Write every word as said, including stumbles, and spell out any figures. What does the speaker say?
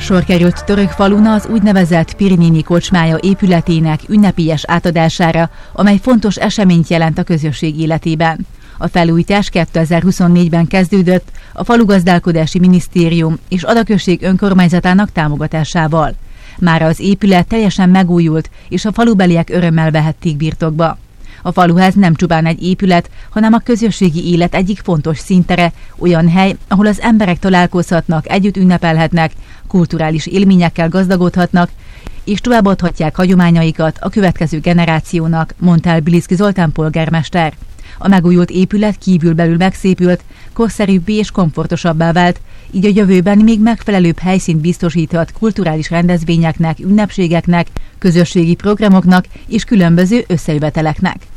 Sor került Törökfalun az úgynevezett Pirinini kocsmája épületének ünnepélyes átadására, amely fontos eseményt jelent a közösség életében. A felújítás kétezer-huszonnégyben kezdődött a Falugazdálkodási Minisztérium és Adakösség önkormányzatának támogatásával. Mára az épület teljesen megújult, és a falubeliek örömmel vehették birtokba. A faluház nem csupán egy épület, hanem a közösségi élet egyik fontos színtere, olyan hely, ahol az emberek találkozhatnak, együtt ünnepelhetnek, kulturális élményekkel gazdagodhatnak, és továbbadhatják hagyományaikat a következő generációnak, mondta el Biliszki Zoltán polgármester. A megújult épület kívülbelül megszépült, korszerűbbé és komfortosabbá vált, így a jövőben még megfelelőbb helyszínt biztosíthat kulturális rendezvényeknek, ünnepségeknek, közösségi programoknak és különböző összejöveteleknek.